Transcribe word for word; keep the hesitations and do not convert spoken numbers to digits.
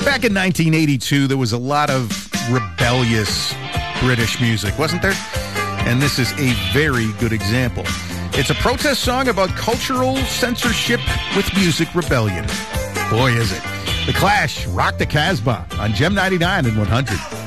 Back in nineteen eighty-two, there was a lot of rebellious British music, wasn't there? And this is a very good example. It's a protest song about cultural censorship with music rebellion. Boy, is it. The Clash, Rock the Casbah on Gem ninety-nine and one hundred.